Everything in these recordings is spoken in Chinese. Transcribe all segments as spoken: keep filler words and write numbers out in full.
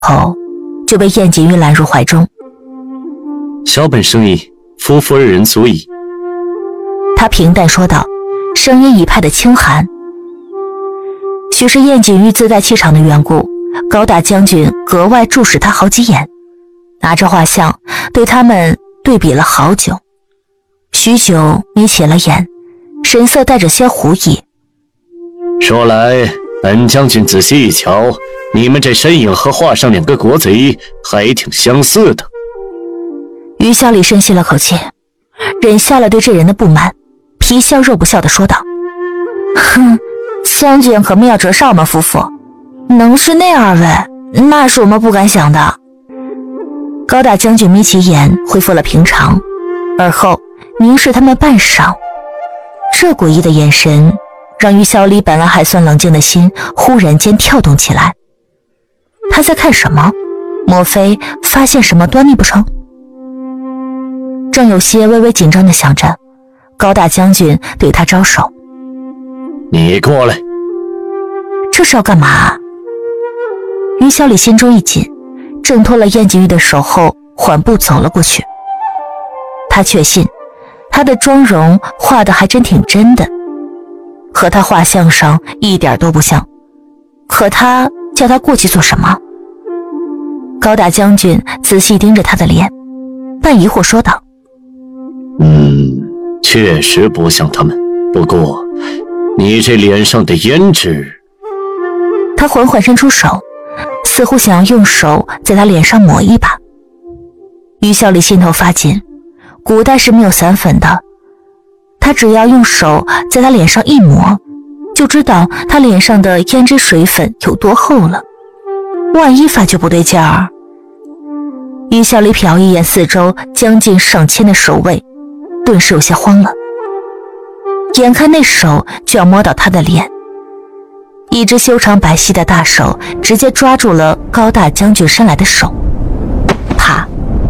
后就被燕锦玉揽入怀中。 小本生意，夫妇二人足矣。 他平淡说道，声音一派的清寒。许是燕锦玉自带气场的缘故，高大将军格外注视他好几眼，拿着画像对他们对比了好久，许久眯起了眼，神色带着些狐疑。 说来，本将军仔细一瞧，你们这身影和画上两个国贼还挺相似的。 于小李深吸了口气，忍下了对这人的不满，皮笑肉不笑地说道：哼，将军可没有折少吗？夫妇能是那二位，那是我们不敢想的。高大将军眯起眼，恢复了平常，而后凝视他们半晌，这诡异的眼神让于小李本来还算冷静的心忽然间跳动起来。他在看什么？莫非发现什么端倪不成？正有些微微紧张地想着，高大将军对他招手： 你过来。 这是要干嘛？于小李心中一紧，挣脱了燕锦玉的手后缓步走了过去。他确信他的妆容画得还真挺真的，和他画像上一点都不像，可他叫他过去做什么？高大将军仔细盯着他的脸，半疑惑说道： 嗯，确实不像他们，不过你这脸上的胭脂…… 他缓缓伸出手，似乎想要用手在他脸上抹一把。于小李心头发紧，古代是没有散粉的，他只要用手在他脸上一抹，就知道他脸上的胭脂水粉有多厚了。万一发觉不对劲儿……于小李瞟一眼四周将近上千的守卫，顿时有些慌了。眼看那手就要摸到他的脸，一只修长白皙的大手直接抓住了高大将军伸来的手。啪！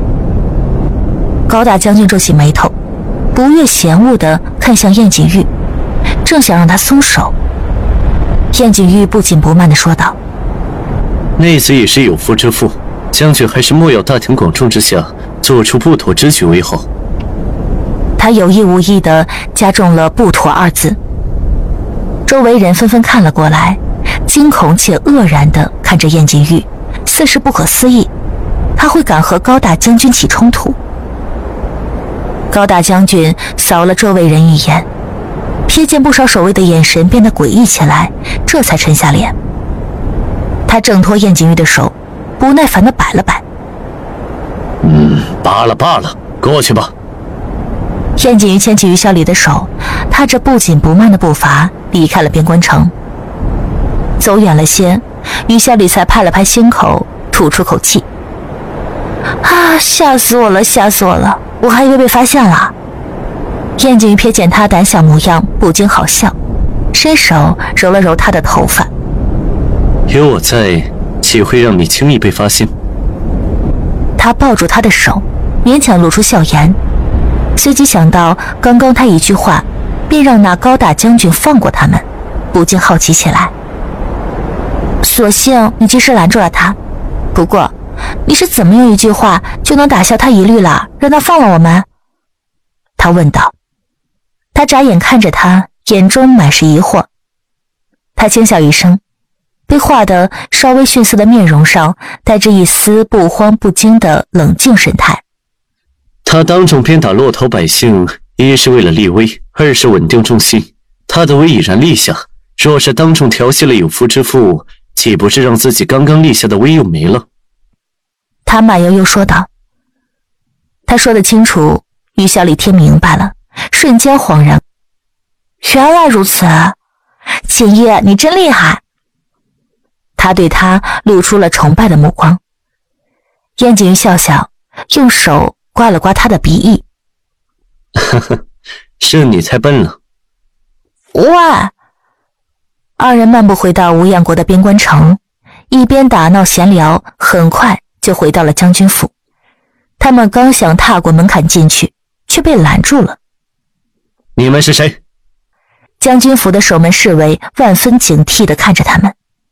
高大将军皱起眉头，不悦嫌恶地看向燕锦玉，正想让他松手，燕锦玉不紧不慢地说道： 内子也是有夫之妇，将军还是莫要大庭广众之下做出不妥之举为好。 他有意无意地加重了不妥二字。周围人纷纷看了过来，惊恐且愕然地看着燕锦玉，似是不可思议，他会敢和高大将军起冲突。高大将军扫了周围人一眼，瞥见不少守卫的眼神变得诡异起来，这才沉下脸。他挣脱燕锦玉的手，不耐烦地摆了摆： 嗯，罢了罢了，过去吧。 燕锦玉牵起于小李的手，踏着不紧不慢的步伐离开了边关城。走远了些，于小李才拍了拍心口，吐出口气：啊，吓死我了，吓死我了，我还以为被发现了。燕锦玉瞥见他胆小模样，不禁好笑，伸手揉了揉他的头发： 有我在，岂会让你轻易被发现？ 他抱住他的手，勉强露出笑颜，随即想到刚刚他一句话便让那高大将军放过他们，不禁好奇起来。所幸你及时拦住了他，不过你是怎么用一句话就能打消他疑虑了，让他放了我们？他问道。他眨眼看着他，眼中满是疑惑。他轻笑一声，被画得稍微逊色的面容上带着一丝不慌不惊的冷静神态。 他当众鞭打骆头百姓，一是为了立威，二是稳定众心。他的威已然立下，若是当众调戏了有夫之妇，岂不是让自己刚刚立下的威又没了？ 他慢悠悠说道。他说得清楚，于小李听明白了，瞬间恍然，原来如此，锦玉你真厉害。他对他露出了崇拜的目光。燕锦玉笑笑，用手刮了刮他的鼻翼。 呵呵，是你才笨了。 喂！二人漫步回到无恙国的边关城，一边打闹闲聊，很快就回到了将军府。他们刚想踏过门槛进去，却被拦住了。 你们是谁？ 将军府的守门侍卫万分警惕地看着他们。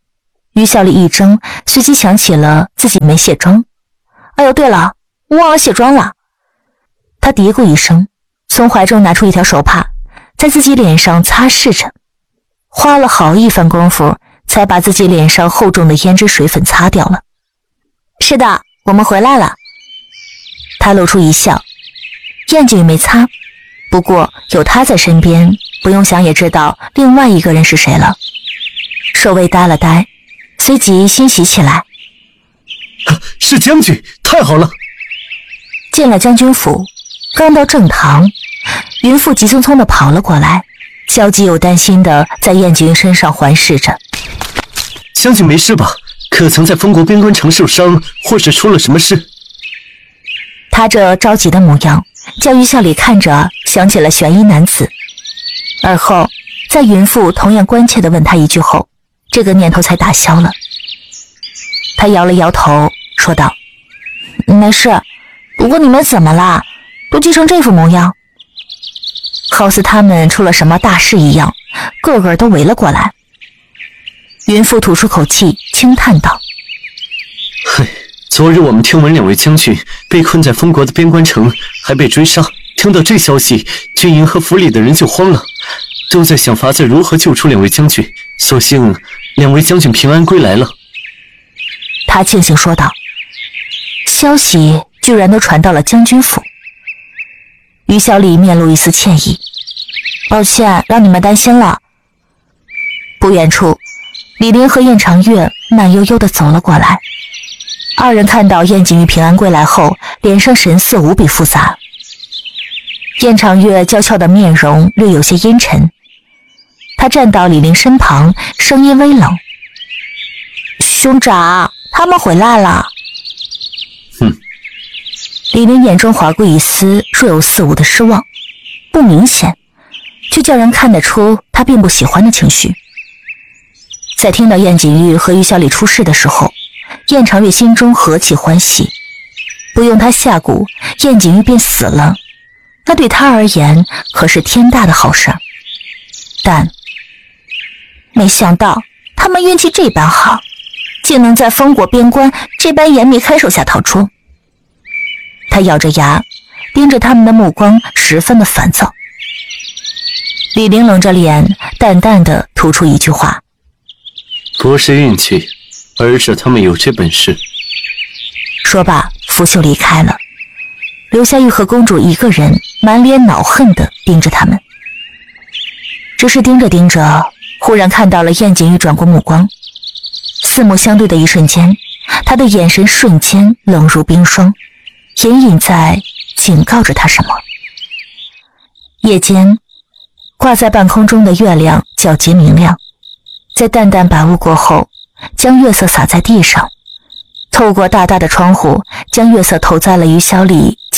于小丽一怔，随即想起了自己没卸妆。哎呦，对了，忘了卸妆了。她嘀咕一声，从怀中拿出一条手帕，在自己脸上擦拭着，花了好一番功夫，才把自己脸上厚重的胭脂水粉擦掉了。是的，我们回来了。她露出一笑。燕景没擦，不过有她在身边，不用想也知道另外一个人是谁了。守卫呆了呆，随即欣喜起来。 是将军，太好了！ 进了将军府，刚到正堂，云父急匆匆地跑了过来，焦急又担心地在燕景身上环视着。 将军没事吧？可曾在封国边关城受伤，或是出了什么事？ 他这着急的模样，叫于笑里看着想起了悬疑男子。而后，在云父同样关切地问他一句后，这个念头才打消了。他摇了摇头，说道：“没事，不过你们怎么啦？都急成这副模样。”好似他们出了什么大事一样，个个都围了过来。云父吐出口气，轻叹道：“ 嘿，昨日我们听闻两位将军被困在封国的边关城，还被追杀。听到这消息，军营和府里的人就慌了，都在想法子如何救出两位将军。所幸两位将军平安归来了。” 他庆幸说道。消息居然都传到了将军府。于小丽面露一丝歉意：“抱歉，让你们担心了。”不远处，李林和燕长月慢悠悠地走了过来。二人看到燕景玉平安归来后，脸上神色无比复杂。燕长月娇俏的面容略有些阴沉，他站到李林身旁，声音微冷：“兄长，他们回来了。” 哼。 李林眼中划过一丝若有似无的失望，不明显，却叫人看得出他并不喜欢的情绪。在听到燕景玉和于小李出事的时候，燕长月心中何其欢喜，不用他下蛊，燕景玉便死了，那对他而言可是天大的好事。但没想到他们运气这般好，竟能在封国边关这般严密看守下逃出。他咬着牙，盯着他们的目光十分的烦躁。李玲冷着脸，淡淡的吐出一句话：“ 不是运气，而是他们有这本事。” 说罢，拂袖离开了，留下玉和公主一个人满脸恼恨地盯着他们。只是盯着盯着，忽然看到了燕景玉转过目光，四目相对的一瞬间，他的眼神瞬间冷如冰霜，隐隐在警告着他什么。夜间，挂在半空中的月亮皎洁明亮，在淡淡白雾过后，将月色洒在地上，透过大大的窗户，将月色投在了于小李